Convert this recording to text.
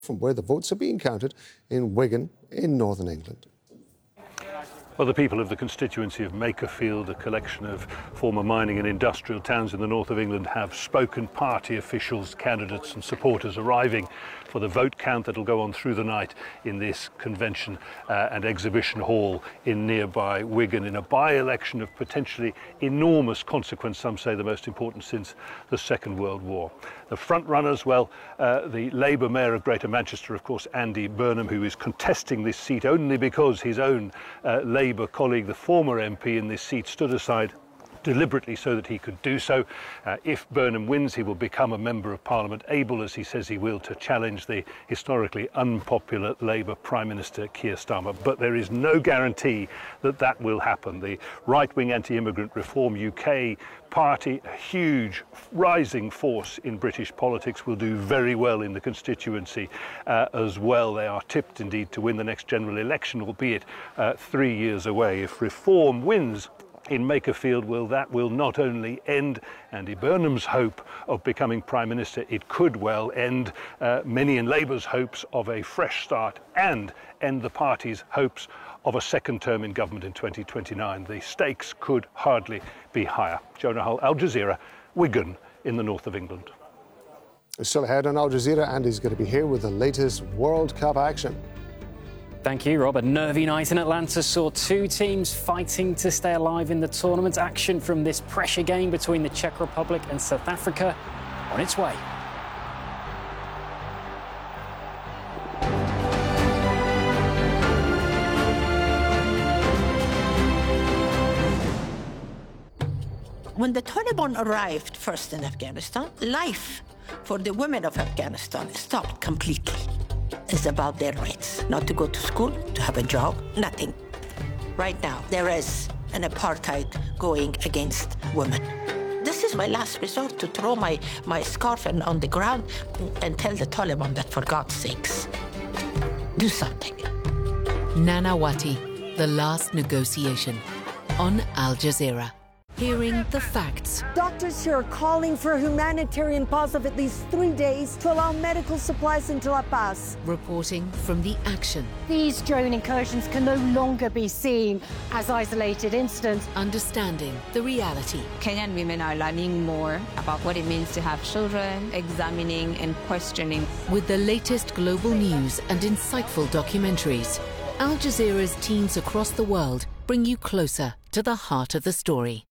from where the votes are being counted in Wigan in northern England. Well, the people of the constituency of Makerfield, a collection of former mining and industrial towns in the north of England, have spoken. Party officials, candidates and supporters arriving for the vote count that will go on through the night in this convention and exhibition hall in nearby Wigan, in a by-election of potentially enormous consequence, some say the most important since the Second World War. The front runners, well, the Labour Mayor of Greater Manchester, of course, Andy Burnham, who is contesting this seat only because his own Labour colleague, the former MP in this seat, stood aside deliberately so that he could do so. If Burnham wins, he will become a Member of Parliament, able, as he says he will, to challenge the historically unpopular Labour Prime Minister Keir Starmer. But there is no guarantee that that will happen. The right-wing anti-immigrant Reform UK party, a huge rising force in British politics, will do very well in the constituency as well. They are tipped indeed to win the next general election, albeit 3 years away. If Reform wins in Makerfield, that will not only end Andy Burnham's hope of becoming Prime Minister, it could well end many in Labour's hopes of a fresh start and end the party's hopes of a second term in government in 2029. The stakes could hardly be higher. Jonah Hull, Al Jazeera, Wigan in the north of England. Still ahead on Al Jazeera, Andy's going to be here with the latest World Cup action. Thank you, Rob. A nervy night in Atlanta saw two teams fighting to stay alive in the tournament. Action from this pressure game between the Czech Republic and South Africa on its way. When the Taliban arrived first in Afghanistan, life for the women of Afghanistan stopped completely. It's about their rights, not to go to school, to have a job, nothing. Right now, there is an apartheid going against women. This is my last resort, to throw my scarf on the ground and tell the Taliban that, for God's sakes, do something. Nanawati, The Last Negotiation, on Al Jazeera. Hearing the facts. Doctors here are calling for a humanitarian pause of at least 3 days to allow medical supplies into La Paz. Reporting from the action. These drone incursions can no longer be seen as isolated incidents. Understanding the reality. Kenyan women are learning more about what it means to have children, examining and questioning. With the latest global news and insightful documentaries, Al Jazeera's teams across the world bring you closer to the heart of the story.